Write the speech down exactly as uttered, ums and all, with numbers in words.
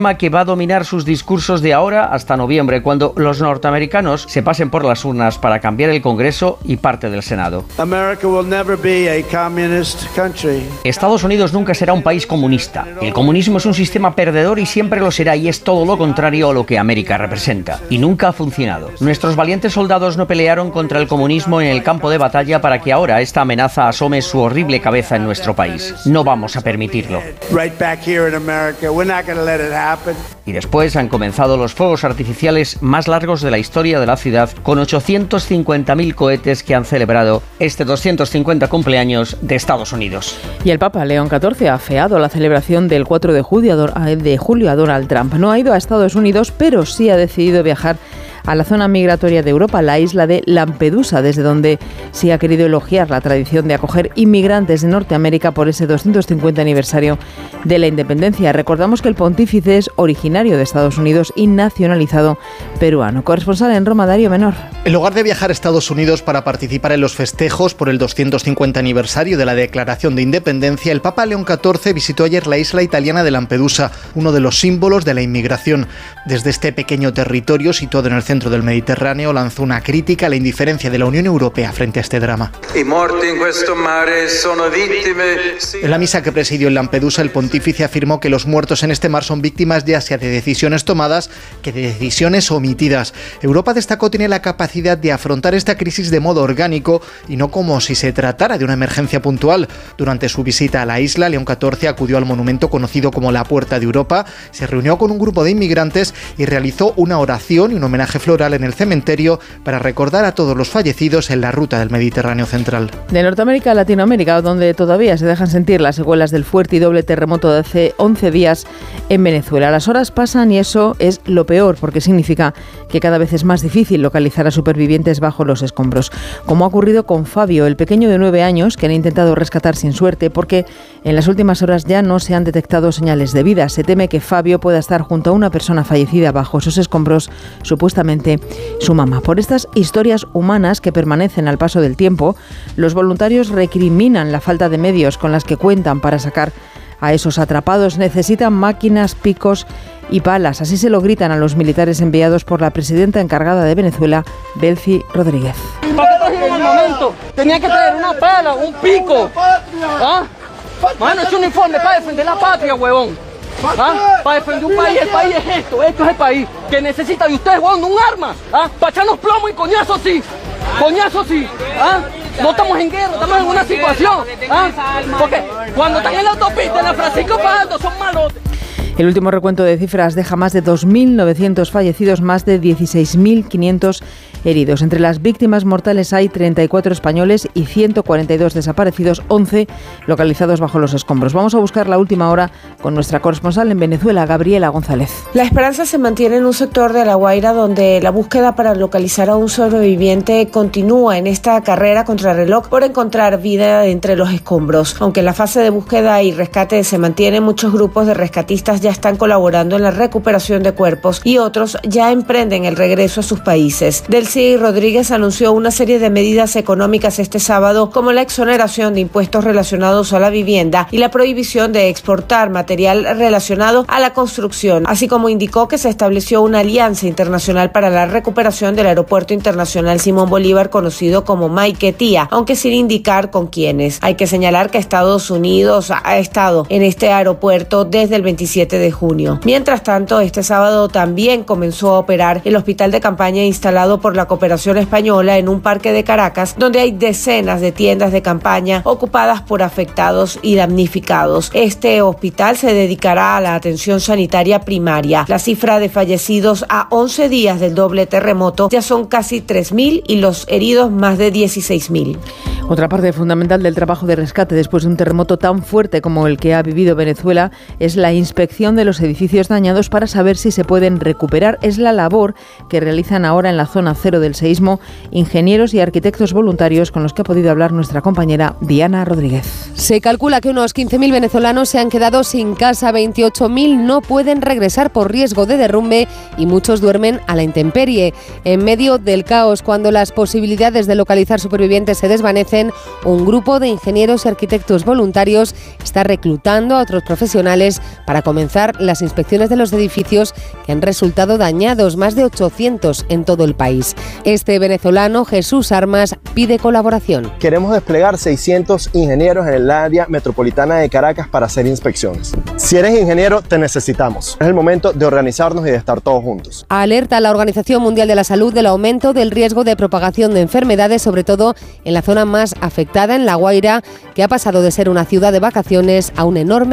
que va a dominar sus discursos de ahora hasta noviembre, cuando los norteamericanos se pasen por las urnas para cambiar el Congreso y parte del Senado. Estados Unidos nunca será un país comunista. El comunismo es un sistema perdedor y siempre lo será, y es todo lo contrario a lo que América representa. Y nunca ha funcionado. Nuestros valientes soldados no pelearon contra el comunismo en el campo de batalla para que ahora esta amenaza asome su horrible cabeza en nuestro país. No vamos a permitirlo. Y después han comenzado los fuegos artificiales más largos de la historia de la ciudad, con ochocientos cincuenta mil cohetes que han celebrado este doscientos cincuenta cumpleaños de Estados Unidos. Y el Papa León catorce ha afeado la celebración del cuatro de julio a Donald Trump. No ha ido a Estados Unidos, pero sí ha decidido viajar a la zona migratoria de Europa, la isla de Lampedusa, desde donde sí ha querido elogiar la tradición de acoger inmigrantes de Norteamérica por ese doscientos cincuenta aniversario de la independencia. Recordamos que el pontífice es originario de Estados Unidos y nacionalizado peruano. Corresponsal en Roma, Darío Menor. En lugar de viajar a Estados Unidos para participar en los festejos por el doscientos cincuenta aniversario de la Declaración de Independencia, el Papa León catorce visitó ayer la isla italiana de Lampedusa, uno de los símbolos de la inmigración. Desde este pequeño territorio situado en el centro del Mediterráneo, lanzó una crítica a la indiferencia de la Unión Europea frente a este drama. En la misa que presidió en Lampedusa, el pontífice afirmó que los muertos en este mar son víctimas ya sea de decisiones tomadas que de decisiones omitidas. Europa, destacó, tiene la capacidad de afrontar esta crisis de modo orgánico y no como si se tratara de una emergencia puntual. Durante su visita a la isla, León catorce acudió al monumento conocido como la Puerta de Europa, se reunió con un grupo de inmigrantes y realizó una oración y un homenaje floral en el cementerio para recordar a todos los fallecidos en la ruta del Mediterráneo central. De Norteamérica a Latinoamérica, donde todavía se dejan sentir las secuelas del fuerte y doble terremoto de hace once días en Venezuela. Las horas pasan y eso es lo peor, porque significa que cada vez es más difícil localizar a supervivientes bajo los escombros, como ha ocurrido con Fabio, el pequeño de nueve años que han intentado rescatar sin suerte, porque en las últimas horas ya no se han detectado señales de vida. Se teme que Fabio pueda estar junto a una persona fallecida bajo esos escombros, supuestamente su mamá. Por estas historias humanas que permanecen al paso del tiempo, los voluntarios recriminan la falta de medios con las que cuentan para sacar a esos atrapados. Necesitan máquinas, picos y palas. Así se lo gritan a los militares enviados por la presidenta encargada de Venezuela, Delcy Rodríguez. ¿Para qué trajeron el momento? Tenía que traer una pala, un pico. ¿Ah? Mano, es un uniforme para defender la patria, huevón. ¿Ah? Para defender un país. El país es esto, esto es el país que necesita de ustedes, huevón, un arma. ¿Ah? Para echarnos plomo y coñazo sí. Coñazo sí. ¿Ah? No estamos en guerra, estamos en una situación. ¿Ah? Porque cuando están en la autopista, en la Francisco Fajardo, son malos. El último recuento de cifras deja más de dos mil novecientos fallecidos, más de dieciséis mil quinientos heridos. Entre las víctimas mortales hay treinta y cuatro españoles y ciento cuarenta y dos desaparecidos, once localizados bajo los escombros. Vamos a buscar la última hora con nuestra corresponsal en Venezuela, Gabriela González. La esperanza se mantiene en un sector de La Guaira donde la búsqueda para localizar a un sobreviviente continúa en esta carrera contra reloj por encontrar vida entre los escombros. Aunque la fase de búsqueda y rescate se mantiene, muchos grupos de rescatistas ya están colaborando en la recuperación de cuerpos y otros ya emprenden el regreso a sus países. Delcy Rodríguez anunció una serie de medidas económicas este sábado, como la exoneración de impuestos relacionados a la vivienda y la prohibición de exportar material relacionado a la construcción, así como indicó que se estableció una alianza internacional para la recuperación del Aeropuerto Internacional Simón Bolívar, conocido como Maiquetía, aunque sin indicar con quiénes. Hay que señalar que Estados Unidos ha estado en este aeropuerto desde el veintisiete de junio. Mientras tanto, este sábado también comenzó a operar el hospital de campaña instalado por la Cooperación Española en un parque de Caracas, donde hay decenas de tiendas de campaña ocupadas por afectados y damnificados. Este hospital se dedicará a la atención sanitaria primaria. La cifra de fallecidos a once días del doble terremoto ya son casi tres mil y los heridos más de dieciséis mil. Otra parte fundamental del trabajo de rescate después de un terremoto tan fuerte como el que ha vivido Venezuela es la inspección de los edificios dañados para saber si se pueden recuperar. Es la labor que realizan ahora en la zona cero epicentro del seísmo, ingenieros y arquitectos voluntarios con los que ha podido hablar nuestra compañera Diana Rodríguez. Se calcula que unos quince mil venezolanos se han quedado sin casa, veintiocho mil no pueden regresar por riesgo de derrumbe y muchos duermen a la intemperie. En medio del caos, cuando las posibilidades de localizar supervivientes se desvanecen, un grupo de ingenieros y arquitectos voluntarios está reclutando a otros profesionales para comenzar las inspecciones de los edificios que han resultado dañados, más de ochocientos en todo el país. Este venezolano, Jesús Armas, pide colaboración. Queremos desplegar seiscientos ingenieros en el área metropolitana de Caracas para hacer inspecciones. Si eres ingeniero, te necesitamos. Es el momento de organizarnos y de estar todos juntos. Alerta a la Organización Mundial de la Salud del aumento del riesgo de propagación de enfermedades, sobre todo en la zona más afectada, en La Guaira, que ha pasado de ser una ciudad de vacaciones a un enorme